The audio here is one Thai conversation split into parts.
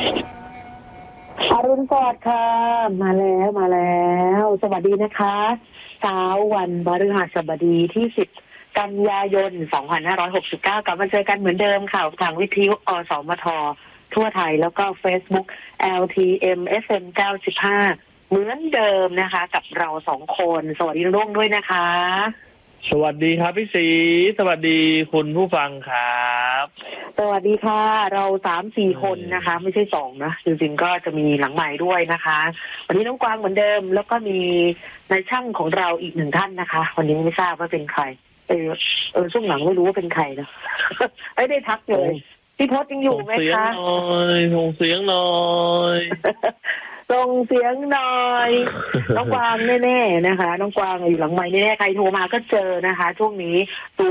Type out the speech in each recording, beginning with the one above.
อรุณสวัสดิ์ค่ะมาแล้วสวัสดีนะคะเช้าวันพฤหัสบดีที่10กันยายน2569กลับมาเจอกันเหมือนเดิมค่ะทางวิทยุอสมททั่วไทยแล้วก็ Facebook LTM FM 95เหมือนเดิมนะคะกับเรา2คนสวัสดีน้องด้วยนะคะสวัสดีครับพี่ศรีสวัสดีคุณผู้ฟังครับสวัสดีค่ะเรา3-4คนนะคะไม่ใช่2นะจริงๆก็จะมีหลังใหม่ด้วยนะคะวันนี้น้องกวางเหมือนเดิมแล้วก็มีนายช่างของเราอีก1ท่านนะคะวันนี้ไม่ทราบว่าเป็นใครช่วงหลังไม่รู้ว่าเป็นใครนะไม่ได้ทักเลยพี่พจน์ยังอยู่ไหมคะส่งเสียงหน่อยส่งเสียงหน่อยน้องกวางแน่ๆนะคะน้องกวางอยู่หลังไมค์แน่ๆใครโทรมาก็เจอนะคะช่วงนี้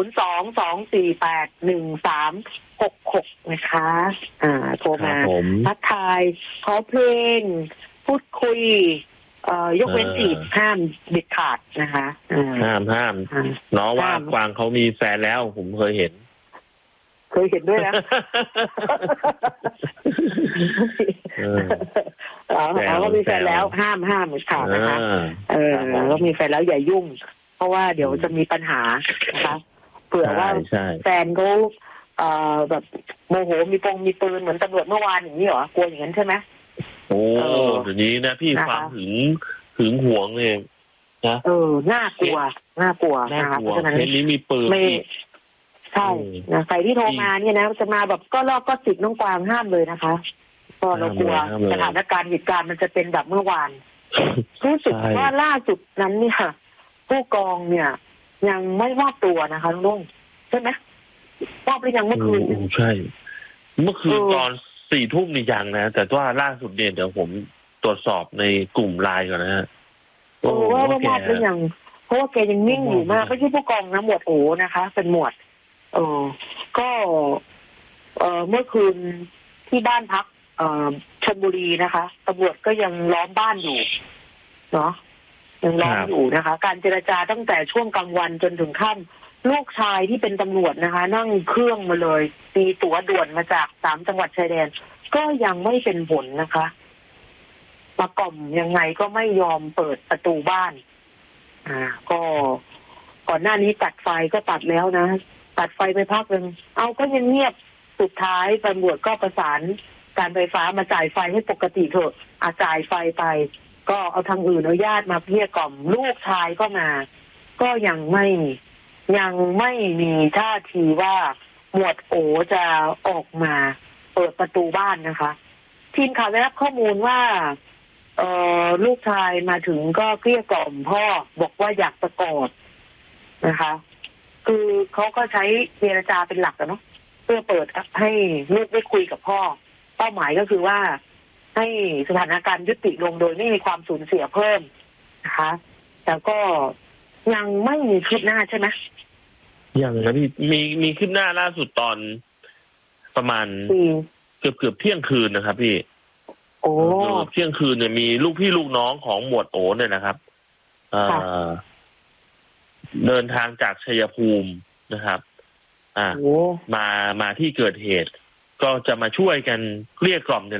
022481366นะคะโทรมาทักทายขอเพลงพูดคุยยกเว้นจีบห้ามเด็ดขาดนะคะห้ามน้องว่ากวางเขามีแฟนแล้วผมเคยเห็นด้วยนะเขามีแฟนแล้วห้ามข่าวนะคะเขามีแฟนแล้วอย่ายุ่งเพราะว่าเดี๋ยวจะมีปัญหานะคะเผื่อว่าแฟนเขาแบบโมโหมีปืนเหมือนตำรวจเมื่อวานอย่างนี้เหรอกลัวอย่างนั้นใช่ไหมโอ้เดี๋ยวนี้นะพี่ฟังถึงห่วงเลยนะน่ากลัวนะคะเพราะฉะนั้นนี้มีปืนใช่นะใครที่โทรมาเนี่ยนะจะมาแบบก็ลอกก็สิบน้องกวางห้ามเลยนะคะก็เรากลัวสถานการณ์เหตุการณ์มันจะเป็นแบบเมื่อวานรู้สึกว่าล่าสุดนั้นเนี่ยผู้กองเนี่ยยังไม่มอบตัวนะคะลุงใช่ไหมมอบหรือยังเมื่อคืนใช่เมื่อคืนตอน4 ทุ่มนี่ยังนะแต่ว่าล่าสุดเนี่ยเดี๋ยวผมตรวจสอบในกลุ่มไลน์ก่อนนะฮะว่ามอบหรือยังเพราะว่าแกยังนิ่งอยู่มากไม่ใช่ผู้กองนะหมวดโอนะคะเป็นหมวดก็เมื่อคืนที่บ้านพักชลบุรีนะคะตำรวจก็ยังล้อมบ้านอยู่เนาะยังล้อมอยู่นะคะการเจรจาตั้งแต่ช่วงกลางวันจนถึงค่ำลูกชายที่เป็นตำรวจนะคะนั่งเครื่องมาเลยตีตั๋วด่วนมาจาก3 จังหวัดชายแดนก็ยังไม่เป็นผลนะคะมากล่อมยังไงก็ไม่ยอมเปิดประตูบ้านก็ก่อนหน้านี้ตัดไฟก็ตัดแล้วนะตัดไฟไปพักนึงก็ยังเงียบสุดท้ายตำรวจก็ประสานการไฟฟ้ามาจ่ายไฟให้ปกติเถอะจ่ายไฟไปก็เอาทางอื่นเอาญาติมาเพี้ยกล่อมลูกชายก็มาก็ยังไม่มีท่าทีว่าหมวดโอจะออกมาเปิดประตูบ้านนะคะทีมข่าวได้รับข้อมูลว่าลูกชายมาถึงก็เกลี้ยกล่อมพ่อบอกว่าอยากจะกอดนะคะคือเขาก็ใช้เจรจาเป็นหลักเนาะเพื่อเปิดให้ลูกได้คุยกับพ่อเป้าหมายก็คือว่าให้สถานการณ์ยุติลงโดยไม่มีความสูญเสียเพิ่มนะคะแต่ก็ยังไม่มีคืบหน้าใช่ไหมยังนะพี่มีคืบหน้าล่าสุดตอนประมาณเกือบเที่ยงคืนนะครับพี่เที่ยงคืนเนี่ยมีลูกพี่ลูกน้องของหมวดโอเนี่ยนะครับเดินทางจากชัยภูมินะครับมาที่เกิดเหตุก็จะมาช่วยกันเกลี้ยกล่อมเนี่ย